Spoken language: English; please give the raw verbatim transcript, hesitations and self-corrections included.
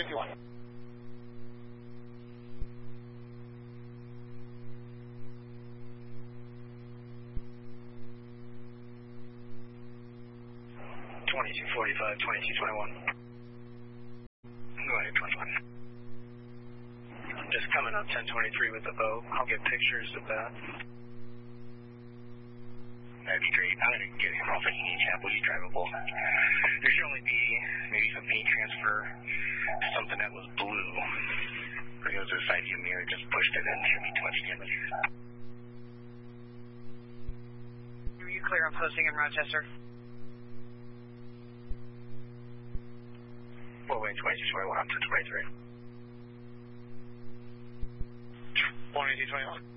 fifty-one. twenty-two forty-five, twenty-two twenty-one. Go ahead, twenty-one. I'm just coming up ten twenty-three with the boat. I'll get pictures of that. That'd be great. I'm going to get him off at Union Chapel. He's drivable. There should only be maybe some paint transfer to something that was blue. It was a side view mirror, just pushed it in. Shouldn't be too much damage. Are you clear on posting in Rochester? Four-way twenty-two twenty-one, I'm ten twenty-three. twenty-two twenty-one.